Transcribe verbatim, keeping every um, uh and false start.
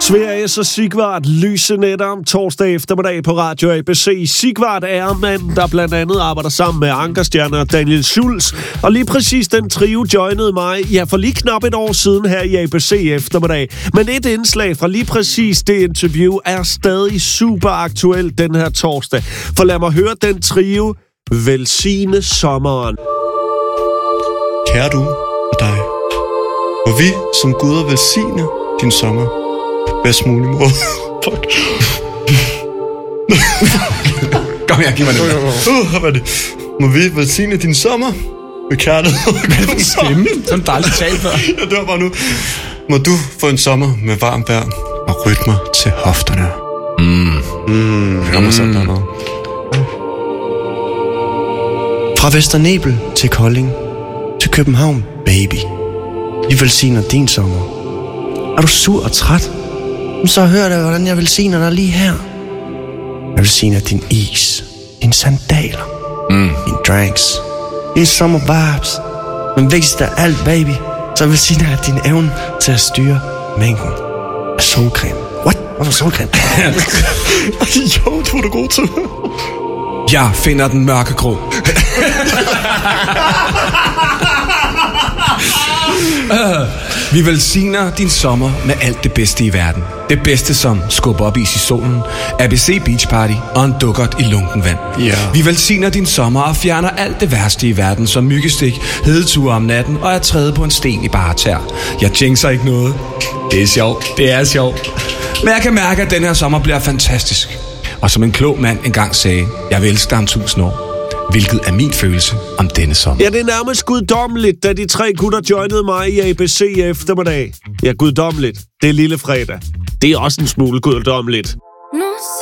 Sverige og Sigvard lyse nætter om torsdag eftermiddag på Radio A B C. Sigvard er manden, der blandt andet arbejder sammen med Ankerstjerner og Daniel Schulz. Og lige præcis den trio joinede mig, ja, for lige knap et år siden her i A B C eftermiddag. Men et indslag fra lige præcis det interview er stadig super aktuelt den her torsdag. For lad mig høre den trio velsigne sommeren. Kære du og dig, må vi som guder velsigne din sommer bedst mulig måde. Fuck. Kom her, giv mig det. Uh, hvad er det? Må vi velsigne din sommer med kærlighed. Hvad er det for en stemme? Som du aldrig talt før. Jeg dør bare nu. Må du få en sommer med varmt vejr og rytmer til hofterne. Mm. Mm. Det kommer sådan noget. Fra Vesternebel til Kolding til København, baby. Vi velsigner din sommer. Er du sur og træt? Så hør da, hvordan jeg velsigner dig lige her. Jeg velsigner din is, dine sandaler, Mm. dine drinks, dine summer vibes. Men vigtigst af alt, baby, så velsigner jeg din evne til at styre mængden af solcreme. What? Hvorfor solcreme? Jo, det var du god til. Jeg finder den mørke grå. uh, vi velsigner din sommer med alt det bedste i verden. Det bedste som skubber op is i solen, A B C Beach Party og en dukkert i lunken vand. Yeah. Vi velsigner din sommer og fjerner alt det værste i verden, som myggestik, hedeture om natten og at træde på en sten i bare tær. Jeg jinxer ikke noget. Det er sjovt. Det er sjovt. Men jeg kan mærke, at den her sommer bliver fantastisk. Og som en klog mand engang sagde, jeg vil elske dig om tusind år. Hvilket er min følelse om denne sommer. Ja, det er nærmest guddommeligt, da de tre gutter joinede mig i A B C eftermiddag. Ja, guddommeligt. Det er lille fredag. Det er også en smule guddommeligt.